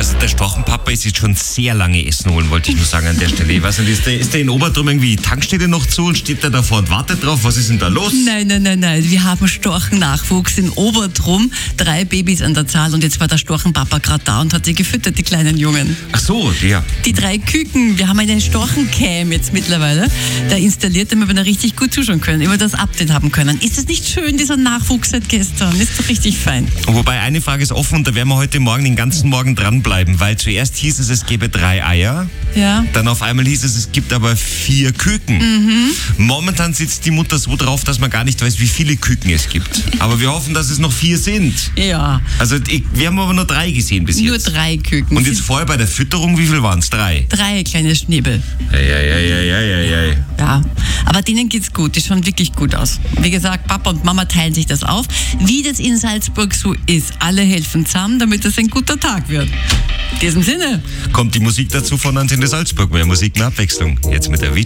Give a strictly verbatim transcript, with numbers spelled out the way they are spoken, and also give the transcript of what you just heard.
Also der Storchenpapa ist jetzt schon sehr lange Essen holen, wollte ich nur sagen an der Stelle. Ich weiß nicht, ist der, ist der in Obertrum irgendwie die Tankstelle noch zu und steht der davor und wartet drauf? Was ist denn da los? Nein, nein, nein, nein. Wir haben Storchennachwuchs in Obertrum. Drei Babys an der Zahl und jetzt war der Storchenpapa gerade da und hat sie gefüttert, die kleinen Jungen. Ach so, der. Die drei Küken. Wir haben eine Storchencam jetzt mittlerweile. Da installiert, damit wir da richtig gut zuschauen können, immer das Update haben können. Ist es nicht schön, dieser Nachwuchs seit gestern? Ist doch richtig fein. Wobei eine Frage ist offen und da werden wir heute Morgen den ganzen Morgen dranbleiben, weil zuerst hieß es, es gäbe drei Eier. Ja. Dann auf einmal hieß es, es gibt aber vier Küken. Mhm. Momentan sitzt die Mutter so drauf, dass man gar nicht weiß, wie viele Küken es gibt. Aber wir hoffen, dass es noch vier sind. Ja. Also ich, wir haben aber nur drei gesehen bis Nur jetzt. Nur drei Küken. Und jetzt vorher bei der Fütterung, wie viel waren es? Drei? Drei kleine Schnäbel. Ja, ja, ja, ja, ja, ja, ja. Ja, aber denen geht's gut, die schauen wirklich gut aus. Wie gesagt, Papa und Mama teilen sich das auf. Wie das in Salzburg so ist, alle helfen zusammen, damit es ein guter Tag wird. In diesem Sinne. Kommt die Musik dazu von Antenne Salzburg. Mehr Musik, mehr Abwechslung. Jetzt mit der Avicii.